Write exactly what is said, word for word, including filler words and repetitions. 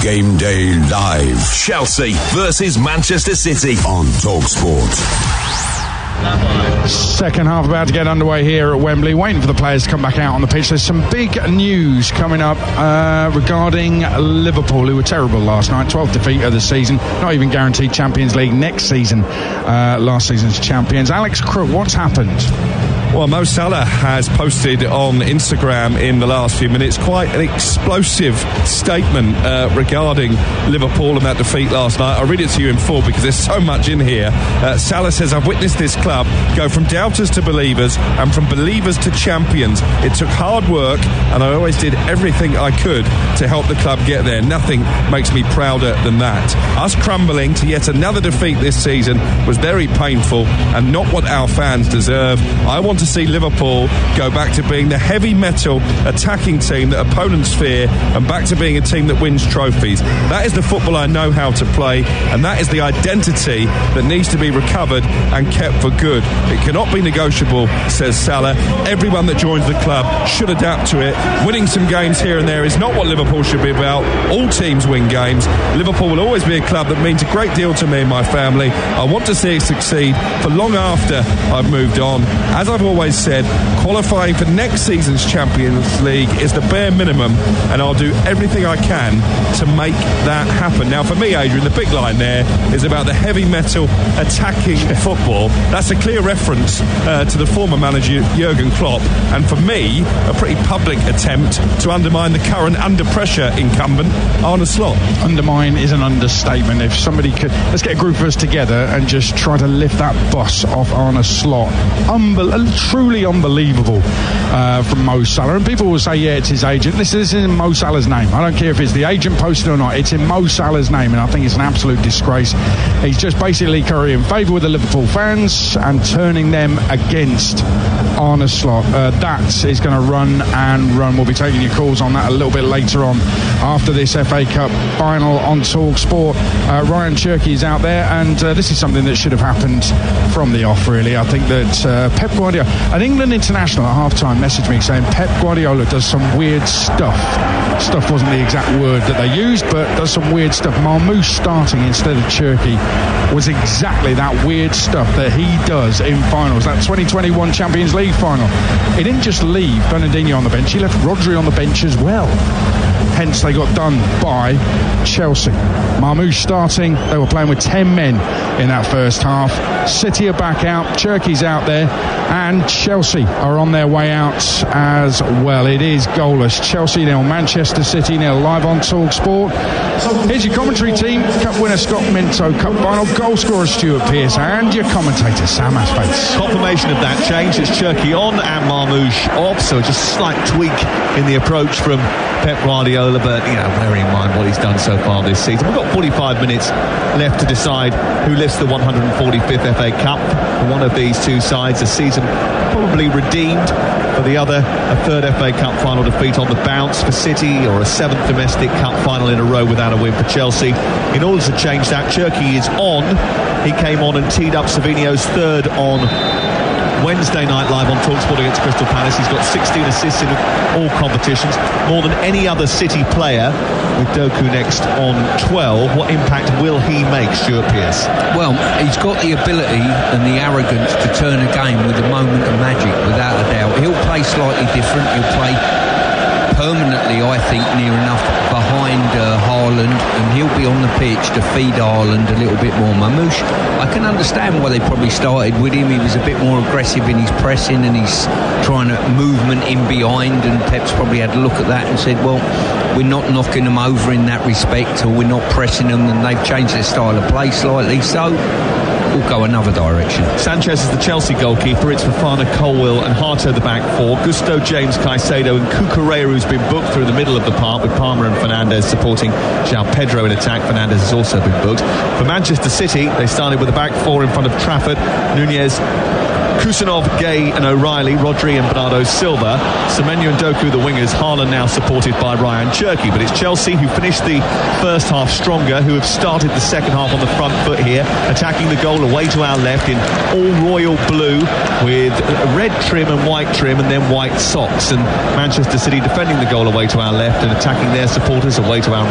Game Day Live. Chelsea versus Manchester City on TalkSport. Second half about to get underway here at Wembley, waiting for the players to come back out on the pitch. There's some big news coming up uh, regarding Liverpool, who were terrible last night. twelfth defeat of the season, not even guaranteed Champions League next season. Uh, last season's champions. Alex Crook, what's happened? Well, Mo Salah has posted on Instagram in the last few minutes quite an explosive statement uh, regarding Liverpool and that defeat last night. I'll read it to you in full because there's so much in here. Uh, Salah says, "I've witnessed this club go from doubters to believers and from believers to champions. It took hard work and I always did everything I could to help the club get there. Nothing makes me prouder than that. Us crumbling to yet another defeat this season was very painful and not what our fans deserve. I want to see Liverpool go back to being the heavy metal attacking team that opponents fear and back to being a team that wins trophies. That is the football I know how to play, and that is the identity that needs to be recovered and kept for good. It cannot be negotiable," says Salah. "Everyone that joins the club should adapt to it. Winning some games here and there is not what Liverpool should be about. All teams win games. Liverpool will always be a club that means a great deal to me and my family. I want to see it succeed for long after I've moved on. As I've always said, qualifying for next season's Champions League is the bare minimum, and I'll do everything I can to make that happen." Now, for me, Adrian, the big line there is about the heavy metal attacking football. That's a clear reference uh, to the former manager Jurgen Klopp, and for me, a pretty public attempt to undermine the current under pressure incumbent Arne Slot. Undermine is an understatement. If somebody could, let's get a group of us together and just try to lift that boss off Arne Slot. Unbel- truly unbelievable uh, from Mo Salah. And people will say, yeah, it's his agent. This, this is in Mo Salah's name. I don't care if it's the agent posted or not. It's in Mo Salah's name, and I think it's an absolute disgrace. He's just basically currying favour with the Liverpool fans and turning them against Arne Slot. Uh, that is going to run and run. We'll be taking your calls on that a little bit later on after this F A Cup final on TalkSport. Uh, Ryan Cherky is out there, and uh, this is something that should have happened from the off, really. I think that uh, Pep Guardiola, an England international at half-time, messaged me saying Pep Guardiola does some weird stuff. Stuff wasn't the exact word that they used, but does some weird stuff. Marmoush starting instead of Cherky was exactly that weird stuff that he does in finals. That twenty twenty-one Champions League final. He didn't just leave Bernardinho on the bench, he left Rodri on the bench as well. Hence they got done by Chelsea. Marmoush starting, they were playing with ten men in that first half. City are back out, Cherky's out there, and Chelsea are on their way out as well. It is goalless. Chelsea nil, Manchester City nil, live on TalkSport. Here's your commentary team: Cup winner Scott Minto, Cup final goal scorer Stuart Pearce, and your commentator Sam Asphace. Confirmation of that change. It's Cherky on and Marmoush off, so just a slight tweak in the approach from Pep Guardiola, but you know, bearing in mind what he's done so far this season. We've got forty-five minutes left to decide who lifts the one hundred forty-fifth F A Cup. For one of these two sides, a season probably redeemed. For the other, a third F A Cup final defeat on the bounce for City, or a seventh domestic cup final in a row without a win for Chelsea. In order to change that, Cherky is on. He came on and teed up Savinho's third on Wednesday night live on TalkSport against Crystal Palace. He's got sixteen assists in all competitions, more than any other City player, with Doku next on twelve. What impact will he make, Stuart Pearce? Well, he's got the ability and the arrogance to turn a game with a moment of magic, without a doubt. He'll play slightly different. He'll play permanently, I think, near enough behind uh, Haaland, and he'll be on the pitch to feed Haaland a little bit more. Marmoush, I can understand why they probably started with him. He was a bit more aggressive in his pressing and his trying to movement in behind, and Pep's probably had a look at that and said, well, we're not knocking them over in that respect, or we're not pressing them, and they've changed their style of play slightly, so we'll go another direction. Sanchez is the Chelsea goalkeeper. It's Fofana, Colwill and Hato the back four. Gusto, James, Caicedo and Cucurella, who's been booked through the middle of the park, with Palmer and Fernandes supporting João Pedro in attack. Fernandes has also been booked. For Manchester City, they started with a back four in front of Trafford, Nunez, Kusanov, Gay and O'Reilly, Rodri and Bernardo Silva, Semenyo and Doku the wingers, Haaland now supported by Ryan Cherky. But it's Chelsea who finished the first half stronger, who have started the second half on the front foot here, attacking the goal away to our left in all royal blue with red trim and white trim and then white socks, and Manchester City defending the goal away to our left and attacking their supporters away to our right.